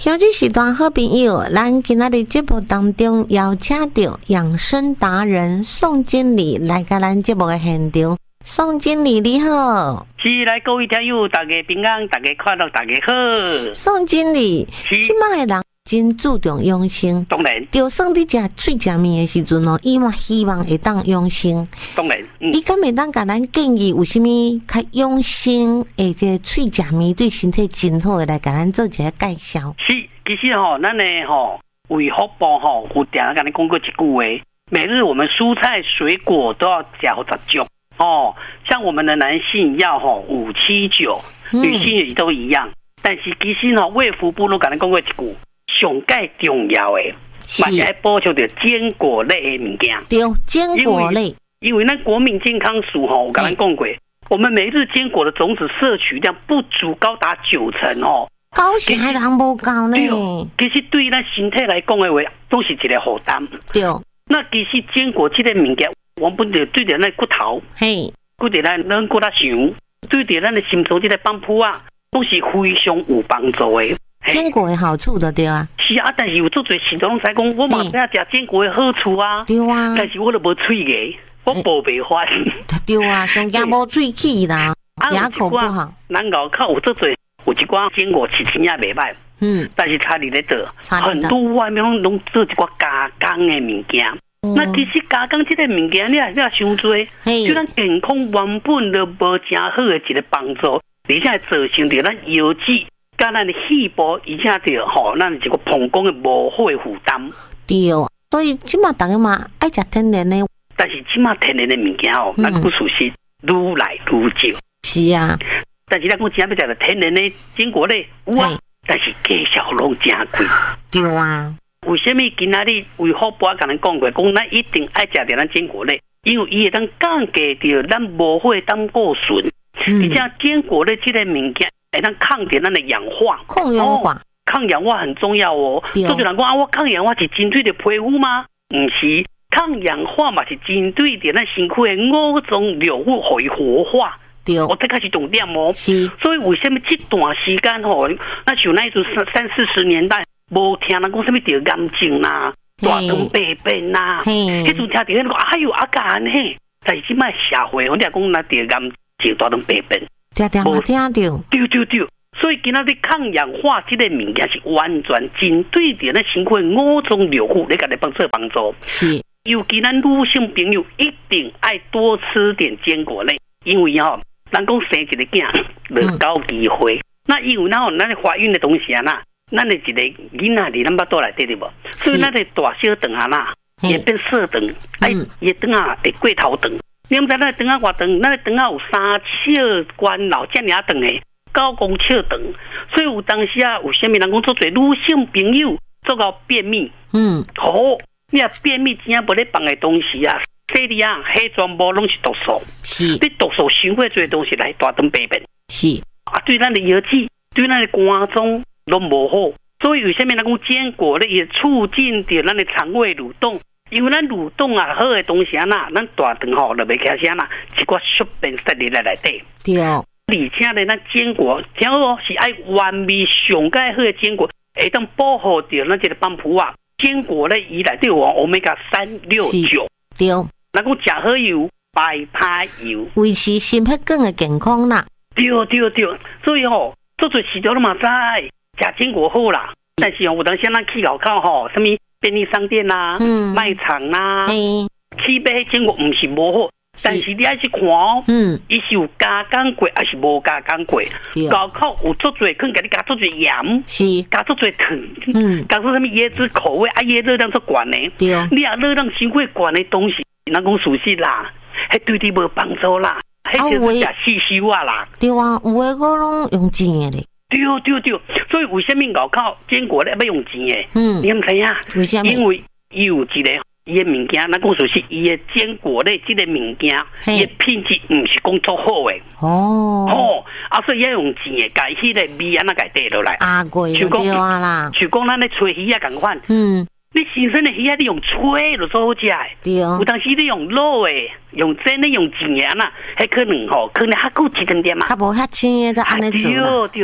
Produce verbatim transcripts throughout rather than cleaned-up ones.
兄弟是大好朋友，咱今仔日节目当中邀请到养生达人宋经理来到咱节目的现场。宋经理你好， 是来各位听友，大家平安，大家快乐，大家好。 宋经理，即卖的人真注重养生， 当然， 就算你食喙食面的时阵哦，伊嘛希望会当养生。 当然，嗯、 你敢会当甲咱建议有啥物较养生，而且喙食面对身体真好的来甲咱做一个介绍？ 是，其实吼、哦，咱的吼卫福部吼有定甲你讲过一句话，每日我们蔬菜水果都要食好十种哦。像我们的男性要吼五七九，女性也都一样。嗯、但是其实吼卫福部都甲你讲过一句。上介重要的，嘛是爱补充着坚果类的物件。 对，坚果类， 因为咱国民健康署吼，我跟咱讲过，我们每日坚果的总脂摄取量不足高达九成哦。 高是还人无够呢。 其实对咱身体来讲的话，都是一个负担。 对。 那其实坚果这个物件，我们对对着咱骨头， 嘿， 对着咱咱骨头想，对着咱的心脏这个帮浦啊，都是非常有帮助的。 坚果的好处的对啊， 是啊，但是有做侪时阵才讲，我嘛知影食坚果的好处啊， 对啊， 但是我都无喙个，我无袂发。 对啊，上惊无喙齿啦，牙口不好。 咱咬口有做侪，有一寡坚果吃起也袂歹，嗯，但是差伫咧做，很多外面拢做一寡加工的物件。嗯、那其实加工这个物件，你也你也伤多，对咱健康原本都无真好的一个帮助，而且造成着咱腰肌。甲咱的细胞，而且着吼，咱一个膀胱的无好的负担。 对，所以即马大家嘛爱食天然的， 但是即马天然的物件哦，咱不属实愈来愈少。 是啊， 但是咱讲真要食的天然的坚果类，有啊，但是价销拢真贵。 对啊， 为什么今仔日卫福部甲咱讲过，讲咱一定爱食着咱坚果类，因为伊会当降低着咱无好的胆固醇，而且坚果类这个物件。会当抗点咱的氧化， 抗氧化，哦、 抗氧化很重要哦。做就人讲啊，我抗氧化是针对的皮肤吗？不是，抗氧化嘛是针对的咱身躯的五种流物互伊活化。 对， 我这开始重点哦。 是， 所以为什么这段时间吼，那像那种三三四十年代，无听人讲什么得癌症啦、大肠病变啦，迄阵听到迄个哎呦阿干嘿，但是即摆社会，我哋讲那得癌症、大肠病变。 听听我听到， 对对对，所以今仔日抗氧化这个物件是完全针对着咱身躯五种流物来甲你帮助帮助。 是， 尤其咱女性朋友一定爱多吃点坚果类，因为吼，咱讲生一个囝，就高机会。嗯、那因为咱吼，咱的怀孕的东西啊呐，咱的一个囡仔伫咱巴肚内底对无，所以咱的大小肠啊呐，也变色肠，哎，也肠啊会过头肠。你毋知咱肠啊偌长，咱肠啊有三尺宽，老遮尔长诶，九公尺长。所以有当时啊，有啥物人讲做侪女性朋友做到便秘，嗯，好、哦，你啊便秘真正无咧放诶东西啊，这里啊，迄全部拢是毒素， 是， 你毒素伤过侪东西来大肠病变， 是啊，对咱的腰肌，对咱的肝脏拢无好。所以有啥物人讲坚果咧，也促进着咱的肠胃蠕动。因为咱蠕动啊，好的东西啊，咱大肠吼就袂开啥啦，一寡宿便塞入来内底。 对， 而且咧，咱坚果，听好是爱完美上介好的坚果，会当保护着咱这个帮浦啊。坚果咧，伊内底有欧米伽三六九。 对， 咱讲食好油，白拍油， 维持心血管的健康啦。 对对对，所以吼，做做时阵嘛知，食坚果好啦。但是哦，有当时咱去外口吼，什么？便利商店啦、啊，嗯、卖场啦、啊，嗯、去买坚果唔是无好，但是你爱去看哦，嗯，伊是有加工过，还是无加工过？高考有做侪，可能给你加做侪盐， 是加做侪糖，嗯，加做什么椰子口味，啊，椰热量做悬的， 对， 你啊热量伤过悬的东西，人讲属实啦，迄对你无帮助啦，迄就是食细修啊啦， 对啊，有诶我拢用钱诶咧。 对对对，所以为什么外口坚果咧要用钱诶？嗯，你唔知影？ 为什么？ 因为伊有一个伊诶物件，咱讲说是伊诶坚果类这个物件，伊诶品质唔是讲足好诶。哦，哦，啊，所以要用钱诶，甲迄个味安那甲带落来。 啊，贵就对啊啦。 就讲咱咧吹鱼啊共款。嗯。你新鲜的鱼啊，你用吹就做好食诶。 对哦。 有当时你用卤诶，用真诶，用钱诶呐，迄可能吼，可能较久一点点嘛。 较无遐青诶，才安尼做啦。 对对对。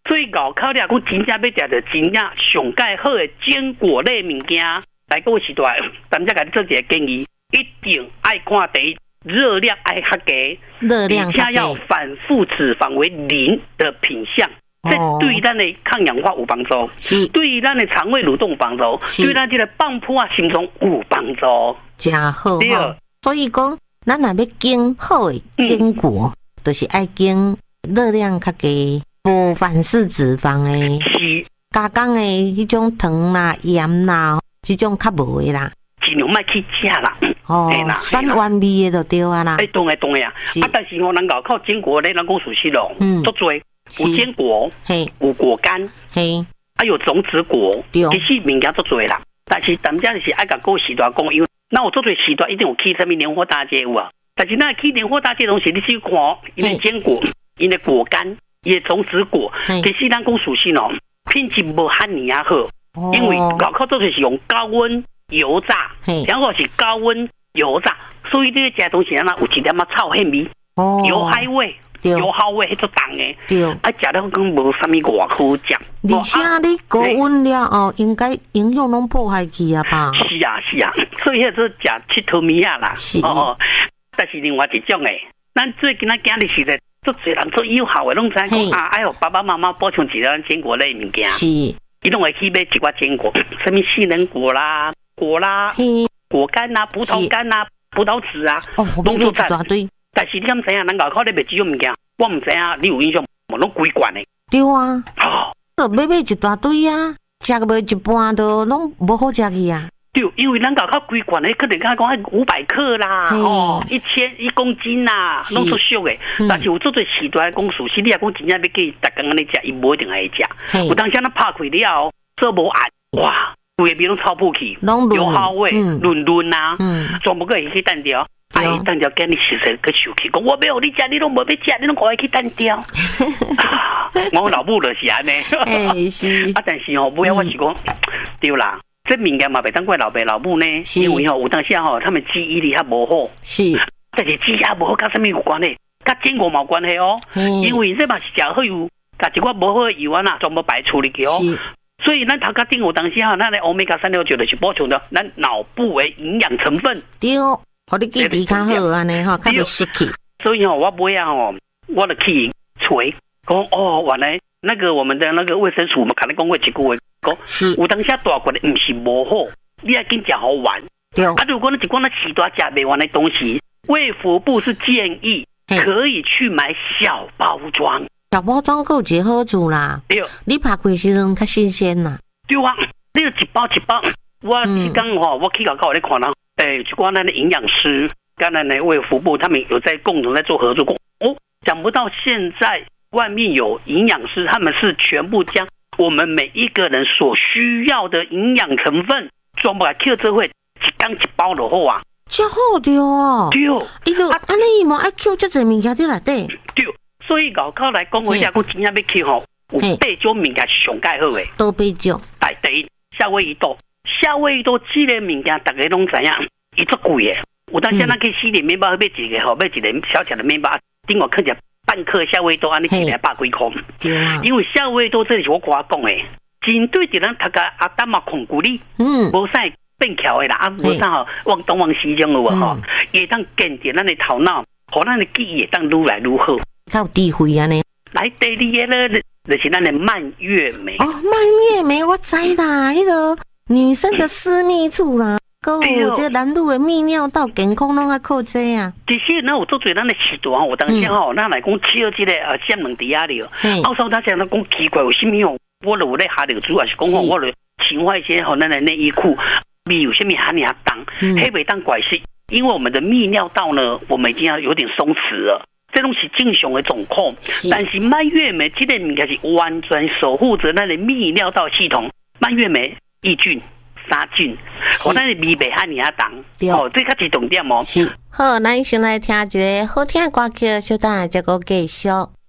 所以咬口了，讲真正要食着真正上介好的坚果类物件，来个时段，咱再甲你做一个建议，一定爱看第一。热量爱较低， 热量较低，要反复脂肪为零的品项，这对于咱的抗氧化有帮助，是对于咱的肠胃蠕动有帮助，对咱这个放噗啊心中有帮助， 真好哈。所以讲，咱若要拣好的坚果，嗯、就是爱拣热量较低、无反式脂肪的，是加工的迄种糖啦、盐啦，这种较无的啦。 尽量莫去食啦， 哦，酸完味的就对啊啦。 哎，当然当然啊，啊，但是吼，咱搞靠坚果咧，咱讲熟悉咯，嗯，足多有坚果，嘿，有果干，嘿，还有种子果，其实物件足多啦。但是咱家是爱甲各时段讲，因为那有足多时段一定有去什么年货大街有啊。但是那去年货大街东西，你去看，因为坚果，因为果干，因为种子果，其实咱讲熟悉咯，品质无汉尼啊好，因为搞靠做是用高温。油炸，然后是高温油炸，所以这个食东西啊，有一点啊臭香味，哦、油海味，油耗味迄种重的，对，啊食了讲无啥物外好食。 而且你高温了哦，应该营养拢破坏去啊吧？ 是啊是啊，所以迄做食佚佗物啊啦，是哦。但是另外一种诶，咱最近咱今日是在做侪人做有效诶，拢知讲啊，哎呦爸爸妈妈补充一下坚果类物件，是，伊拢会去买一寡坚果，什么杏仁果啦。果啦，果干呐、啊，葡萄干呐、啊，葡萄籽啊， 哦，拢做一大堆。 但是你敢知影，咱外口咧卖这种物件，我唔知影你有印象，无拢规罐诶。 对啊，哦，都买买一大堆啊，食个袂一半都拢无好食去啊。 对，因为咱外口规罐诶，可能讲讲五百克啦，哦，一千一公斤啦，拢出俗诶。但是有做对时段讲熟悉，你啊讲真正要去逐工安尼食，伊无一定爱食。有当时咱拍开了，做无按，哇！规个面拢臭不起，油耗味、润润啊，全部个会去单掉。哎，单掉今日其实个生气，讲我没有你食，你拢无要食，你拢赶快去单掉。我老母就是安尼， 哎是。 啊，但是吼，不要我是讲，对啦，这物件嘛袂当怪老爸老母呢，因为吼有当时吼他们记忆力还无好，是。但是记忆力无好，甲什么有关系？甲坚果冇关系哦，因为这嘛是食好油，甲一寡无好的油啊呐，全部排处理去哦。所以咱头壳顶有当时哈，咱的欧米伽三六九就是补充的咱脑部的营养成分。 对，互你记忆较好安尼吼，较袂失去。 所以吼，我买啊吼，我就去锤讲哦，原来那个我们的那个卫生署，我们可能讲过一句话，讲是有当时大罐的唔是无好，你要紧食好玩。对。啊，如果你一罐那时大食袂完的东西，卫福部是建议可以去买小包装。 小包装够一个好处啦，对，你拍开时阵较新鲜啦。 对啊，你一包一包，我去讲吼，我去搞搞咧看啦，诶，就光咱的营养师，跟咱的卫福部，他们有在共同在做合作。哦，想不到现在外面有营养师，他们是全部将我们每一个人所需要的营养成分，全部来 Q 这会一缸一包就好啊。 真好对哦，对，伊就安尼伊嘛爱 Q 这侪物件伫内底。 对。所以外口来讲，我下讲真正要去吼，有八种物件是上介好诶。 都八种。 第第一，夏威夷豆，夏威夷豆这个物件大家拢知影，伊足贵诶。有当时咱去西点面包买一个吼，买一个小小的面包，顶我看起来半颗夏威夷豆，安尼一个百几块。对啊。因为夏威夷豆这里是我我讲诶，针对着咱读个阿达嘛控股力，嗯，无啥变巧诶啦，啊无啥吼往东往西种咯吼，也当坚定咱的头脑，互咱的记忆也当愈来愈好。 较有智慧啊呢！ 来第二个咧，就是咱的蔓越莓。 哦，蔓越莓我知啦，迄个女生的私密处啦，搁有这男女的泌尿道健康拢爱靠这啊。 其实那有做做咱的时段，有当时吼，咱来讲切这个呃腺卵底下了，奥数他讲咱讲奇怪，有啥物吼？我有咧下流珠，还是讲吼我咧情坏一些吼，咱的内衣裤里有啥物含量当，黑袂当怪事，因为我们的泌尿道呢，我们已经要有点松弛了。这种是正常的状况，但是蔓越莓这个物件是完全守护着咱的泌尿道系统。蔓越莓抑菌、杀菌，我咱的味袂遐尼啊重。哦，这个是重点哦。 是好，咱先来听一个好听的歌曲，小等下再个继续。